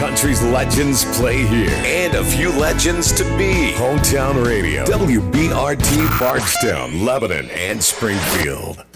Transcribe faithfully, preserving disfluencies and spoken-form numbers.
country's legends play here. And a few legends to be. Hometown Radio, W B R T Bardstown, Lebanon, and Springfield.